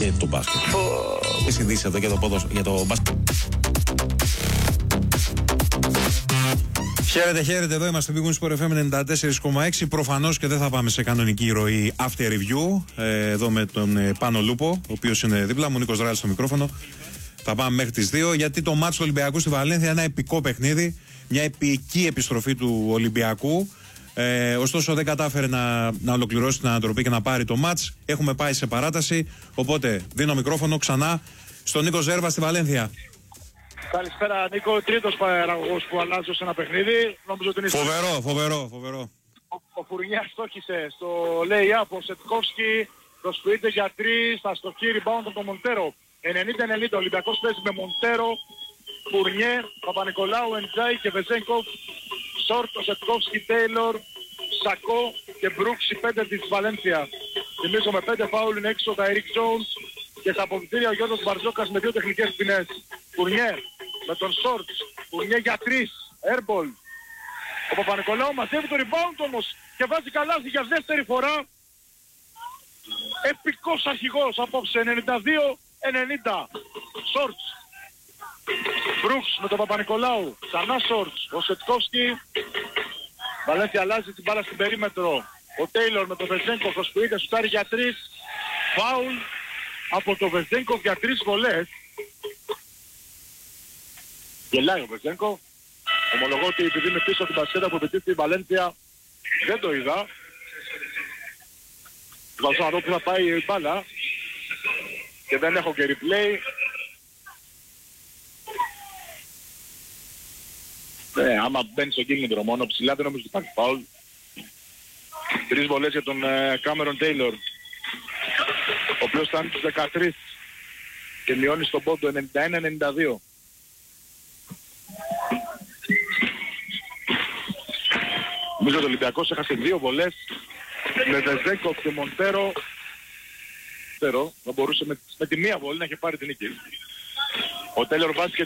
και το μπάσκετ. Τις ειδήσεις εδώ για το μπάσκετ. Χαίρετε, εδώ είμαστε στο Big Win Sport FM 94,6. Προφανώς και δεν θα πάμε σε κανονική ροή after review. Εδώ με τον Πάνο Λούπο, ο οποίος είναι δίπλα μου, Νίκος Δράλης στο μικρόφωνο. Θα πάμε μέχρι τις 2, γιατί το μάτς του Ολυμπιακού στη Βαλένθια είναι ένα επικό παιχνίδι. Μια επική επιστροφή του Ολυμπιακού. Ωστόσο δεν κατάφερε να ολοκληρώσει την ανατροπή και να πάρει το μάτς. Έχουμε πάει σε παράταση. Οπότε δίνω μικρόφωνο ξανά στον Νίκο Ζέρβα στη Βαλένθια. Καλησπέρα Νίκο, τρίτος παραγωγός που αλλάζω σε ένα παιχνίδι. Νομίζω ότι είναι φοβερό. Ο Φουρνιάς στόχισε στο lay-up, ο Σετκόφσκι προσποιείται για 3, θα στοχεί rebound από τον Μοντέρο. 90-90, ο Ολυμπιακός παίζει με Μοντέρο, Φουρνιέ, Παπα-Νικολάου, Εντζάι και Βεζένκοφ. Σόρτ, ο Σετκόφσκι, Τέιλορ, Σακό και Μπρούξ, οι 5 της Βαλένθια. Θυμίζω με 5 φάουλ είναι έξω ο Ταϊρίκ Τζόουνς και στα αποδυτήρια ο Γιώργος Μπαρζόκας με 2 τεχνικές ποινές. Φουρνιέ με τον Σόρτ, Φουρνιέ για 3, airball. Ο Παπα-Νικολάου μαζεύει το rebound όμως και βάζει καλάθι για δεύτερη φορά. Επικός αρχηγός απόψε, 92-90. Σόρτς. Μπρούξ με τον Παπα-Νικολάου. Ξανά Σόρτς. Ο Σετκόφσκι. Βαλένθια αλλάζει την μπάλα στην περίμετρο. Ο Τέιλορ με τον Βεζένκοφ προσποιείται, σουτάρει για 3. Φάουλ από τον Βεζένκοφ για 3 βολές. Γελάει ο Βεζένκοφ. Ομολογώ ότι επειδή είναι πίσω από την μπασκέτα που επιτύχει η Βαλένθια δεν το είδα. Βάζω να δω που θα πάει η μπάλα και δεν έχω και replay. Άμα μπαίνει στο κίνητρο μόνο ψηλά δεν νομίζω ότι υπάρχει φάουλ. 3 βολές για τον Κάμερον Τέιλορ, ο οποίος φτάνει στους 13 και μειώνει στον πόντο 91-92. Νομίζω ότι ο Ολυμπιακός έχασε 2 βολές με Βεζένκοφ και Μοντέρο. Θα μπορούσε με τη μία βολή να έχει πάρει την νίκη. Ο Τέιλορ βάζει και